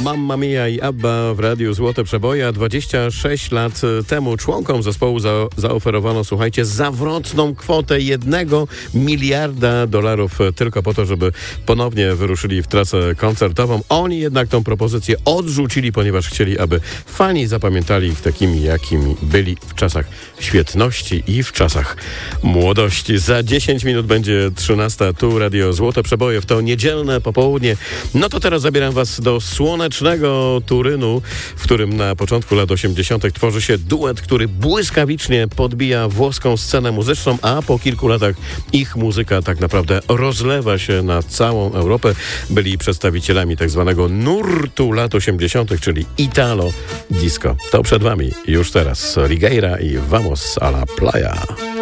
Mamma Mia i ABBA w Radiu Złote Przeboje. 26 lat temu członkom zespołu zaoferowano, słuchajcie, zawrotną kwotę $1 miliarda tylko po to, żeby ponownie wyruszyli w trasę koncertową. Oni jednak tą propozycję odrzucili, ponieważ chcieli, aby fani zapamiętali ich takimi, jakimi byli w czasach świetności i w czasach młodości. Za 10 minut będzie 13. Tu Radio Złote Przeboje w to niedzielne popołudnie. No to teraz zabieram was do słonecznego Turynu, w którym na początku lat 80. tworzy się duet, który błyskawicznie podbija włoską scenę muzyczną, a po kilku latach ich muzyka tak naprawdę rozlewa się na całą Europę. Byli przedstawicielami tak zwanego nurtu lat 80., czyli Italo Disco. To przed wami już teraz Righeira i Vamos a la Playa.